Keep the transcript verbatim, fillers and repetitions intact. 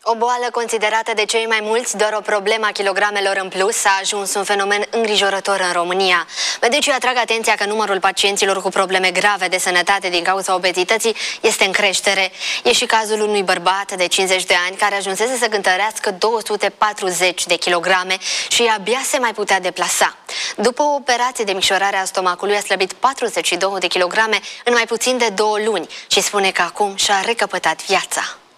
O boală considerată de cei mai mulți doar o problemă a kilogramelor în plus a ajuns un fenomen îngrijorător în România. Medicii atrag atenția că numărul pacienților cu probleme grave de sănătate din cauza obezității este în creștere. E și cazul unui bărbat de cincizeci de ani care ajunsese să cântărească două sute patruzeci de kilograme și abia se mai putea deplasa. După o operație de micșorare a stomacului a slăbit patruzeci și două de kilograme în mai puțin de două luni și spune că acum și-a recăpătat viața.